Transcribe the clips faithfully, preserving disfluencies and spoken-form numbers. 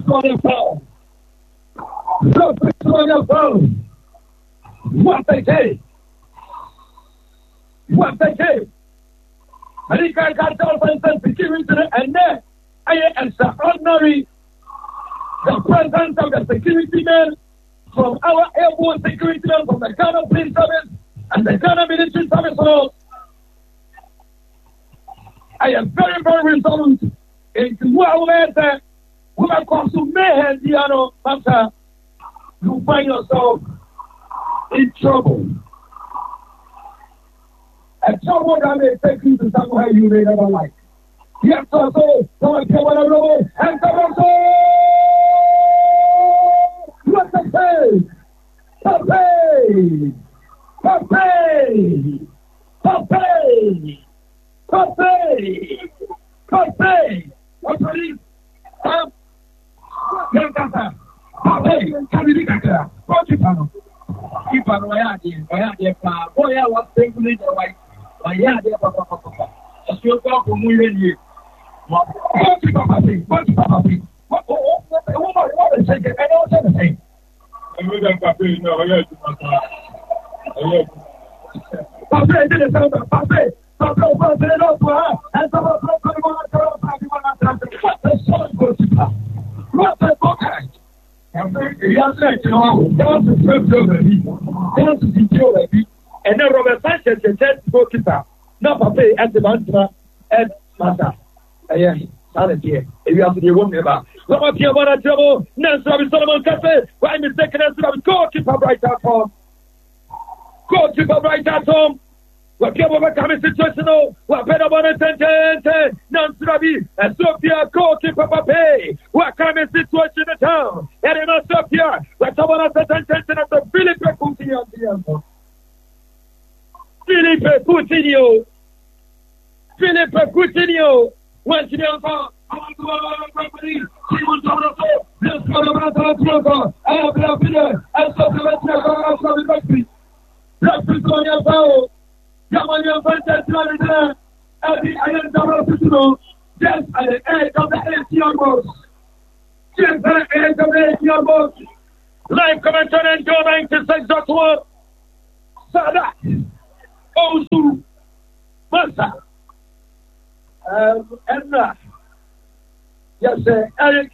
on the phone. Referee on the phone. What they say? What they say? And he can't tell for instance security and then I am extraordinary. The presence of the security men from our airborne security men from the Ghana Police Service and the Ghana Military Service. I am very, very resolute into what we say. When I come to mayhem, Diano, Master, you find yourself in trouble. A trouble that may take you to somewhere you may never like. Yes, sir, so, so I come on a road, and come on, so, what the pay? Pay! Pay! Pay! Pay! Pay! What's the um, Yes, sir. Pay! Can you get there? What's it, Pano? Keep on my idea. My idea, boy, I was thinking the way. My idea, Papa. As you go from moving you. What's it, Papa? What's it, Papa? What? What is it? I don't say the same. I'm going to Papa. No, I have to Papa. I have to. Papa, did it sound like Papa? Papa, Papa, did it all for her. And some of them are going to go back. What the son goes to Papa? What the book? Yes, you know, that's the first of the people. That's the deal, baby. And then Robert Sanchez said, goalkeeper. No, Papa, and the Mantra, and Massa. Yeah, sanity. If you have to be one member. Some of you want to trouble. Nancy Solomon Cafe. Why mistaken as to goalkeeper right at home? Goalkeeper right at home. What people become a situational, what better one attendant, Nancy Rabi, and Sophia goalkeeper Pape. What kind of situation in the town? And in Sophia, what someone has attendant at the Philippe Coutinho. Philippe Coutinho. Philippe Coutinho. When she does all, I want to go on property. She wants to go. Let's go to the I have enough in there. I saw the rest of the country. Let's go on your power. Come on, your friends, that's not in there. I am the hospital. Just at the edge of the A T M box. Just at the edge of the A T M box. Live commentary and Joe ninety-six point one. Sadat. Osu. Masa. Um, and uh, yes, uh, Eric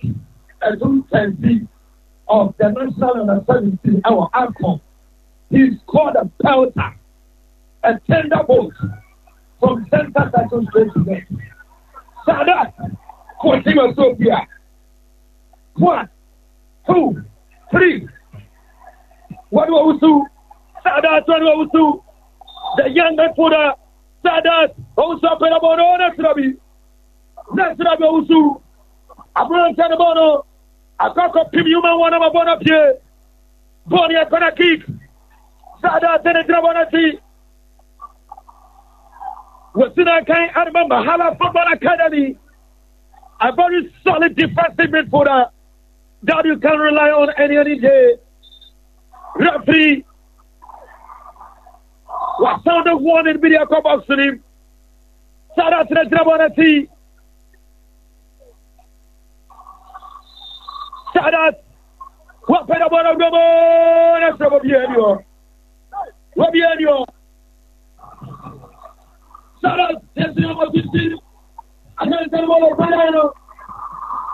Edun of the National Under seventeen, our outcome. He scored a pelter, a tender bolt from center section straight to net. Sadat, continue Sophia. One, two, three. What do we do? Sadat, what do we do? The young footer. Sadat, also put about on Nasrabi. Nasrabi also. I brought a bono. I got a human one of a bon up here. Bonnie, I got a kick. Sadat, and a Drabanati. What's in a kind of Mahala Football Academy? A very solid defensive midfielder that you can rely on any any day. Referee. What sound of one in video box to him? Sadat to the Drabanati. Sadat. What better one of them? That's what we are. What we are. Sadat. There's no more to see. I can't tell you what I'm